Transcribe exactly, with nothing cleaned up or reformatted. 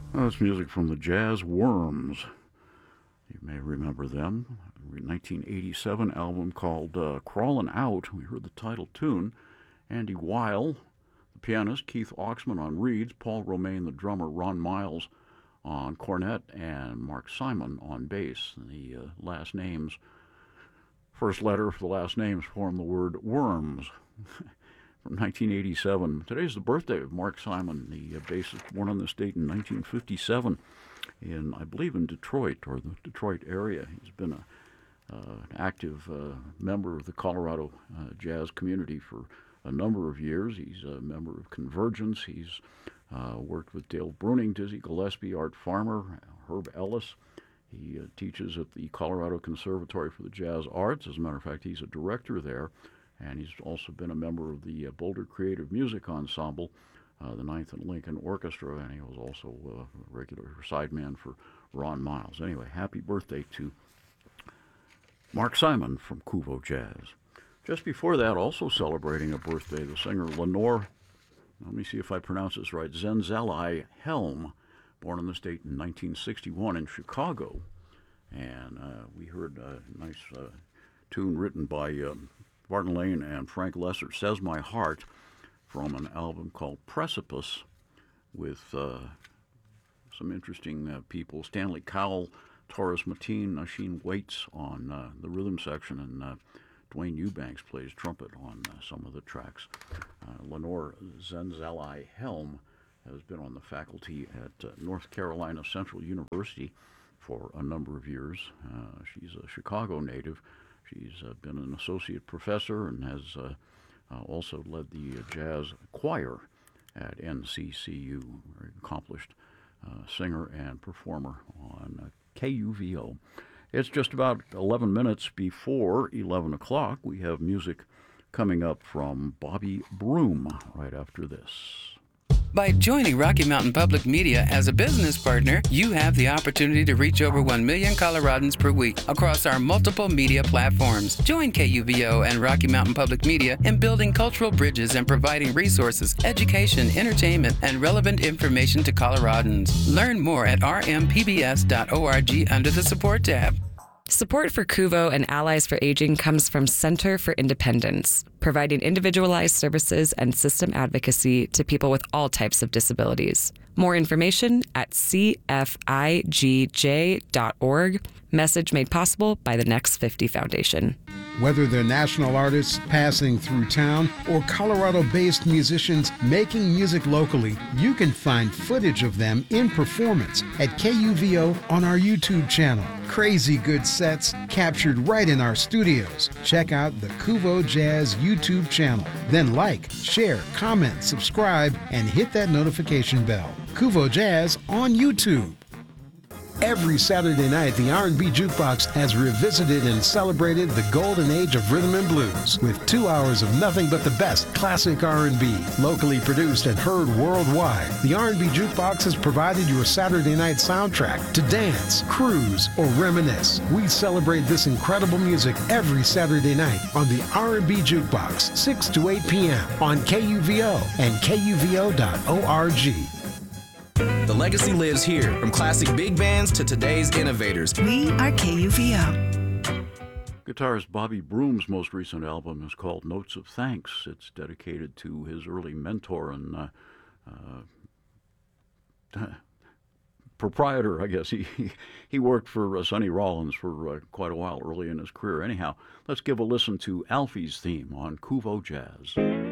Well, that's music from the Jazz Worms. You may remember them. A nineteen eighty-seven album called uh, Crawlin' Out. We heard the title tune. Andy Weil, the pianist, Keith Oxman on reeds, Paul Romaine, the drummer, Ron Miles on cornet, and Mark Simon on bass. The uh, last names, first letter for the last names form the word Worms. From nineteen eighty-seven. Today's the birthday of Mark Simon, the uh, bassist born on this date in nineteen fifty-seven in, I believe, in Detroit or the Detroit area. He's been a, uh, an active uh, member of the Colorado uh, jazz community for a number of years. He's a member of Convergence. He's uh, worked with Dale Bruning, Dizzy Gillespie, Art Farmer, Herb Ellis. He uh, teaches at the Colorado Conservatory for the Jazz Arts. As a matter of fact, he's a director there. And he's also been a member of the uh, Boulder Creative Music Ensemble, uh, the Ninth and Lincoln Orchestra, and he was also uh, a regular sideman for Ron Miles. Anyway, happy birthday to Mark Simon from Kuvo Jazz. Just before that, also celebrating a birthday, the singer Lenore, let me see if I pronounce this right, Zenzeli Helm, born in the state in nineteen sixty-one in Chicago. And uh, we heard a nice uh, tune written by um, Barton Lane and Frank Lesser, Says My Heart, from an album called Precipice with uh, some interesting uh, people. Stanley Cowell, Taurus Mateen, Nasheen Waits on uh, the rhythm section, and uh, Dwayne Eubanks plays trumpet on uh, some of the tracks. Uh, Lenore Zenzeli Helm has been on the faculty at uh, North Carolina Central University for a number of years. Uh, she's a Chicago native. She's uh, been an associate professor and has uh, uh, also led the uh, jazz choir at N C C U. Very accomplished uh, singer and performer on uh, K U V O. It's just about eleven minutes before eleven o'clock. We have music coming up from Bobby Broom right after this. By joining Rocky Mountain Public Media as a business partner, you have the opportunity to reach over one million Coloradans per week across our multiple media platforms. Join K U V O and Rocky Mountain Public Media in building cultural bridges and providing resources, education, entertainment, and relevant information to Coloradans. Learn more at r m p b s dot org under the Support tab. Support for Kuvo and Allies for Aging comes from Center for Independence, providing individualized services and system advocacy to people with all types of disabilities. More information at c f i g j dot org. Message made possible by the Next fifty Foundation. Whether they're national artists passing through town or Colorado-based musicians making music locally, you can find footage of them in performance at K U V O on our YouTube channel. Crazy good sets captured right in our studios. Check out the Kuvo Jazz YouTube channel. Then like, share, comment, subscribe, and hit that notification bell. Kuvo Jazz on YouTube. Every Saturday night, the R and B Jukebox has revisited and celebrated the golden age of rhythm and blues with two hours of nothing but the best classic R and B, locally produced and heard worldwide. The R and B Jukebox has provided your Saturday night soundtrack to dance, cruise, or reminisce. We celebrate this incredible music every Saturday night on the R and B Jukebox, six to eight p.m. on K U V O and K U V O dot org. The legacy lives here, from classic big bands to today's innovators. We are K U V O. Guitarist Bobby Broom's most recent album is called Notes of Thanks. It's dedicated to his early mentor and uh, uh, proprietor, I guess. He he worked for uh, Sonny Rollins for uh, quite a while early in his career. Anyhow, let's give a listen to Alfie's theme on Kuvo Jazz.